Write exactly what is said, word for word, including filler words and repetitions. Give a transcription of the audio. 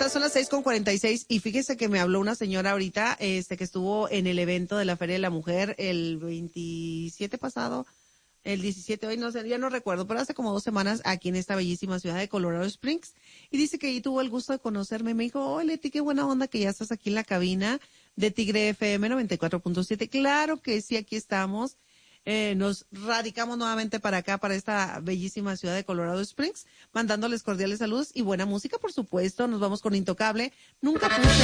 son las seis con cuarenta y seis y fíjese que me habló una señora ahorita, este, que estuvo en el evento de la Feria de la Mujer el veintisiete pasado, el diecisiete, hoy no sé, ya no recuerdo, pero hace como dos semanas aquí en esta bellísima ciudad de Colorado Springs, y dice que ahí tuvo el gusto de conocerme. Me dijo, oh, Leti, qué buena onda que ya estás aquí en la cabina de Tigre F M noventa y cuatro punto siete. Claro que sí, aquí estamos. Eh, nos radicamos nuevamente para acá, para esta bellísima ciudad de Colorado Springs, mandándoles cordiales saludos y buena música, por supuesto. Nos vamos con Intocable. Nunca puse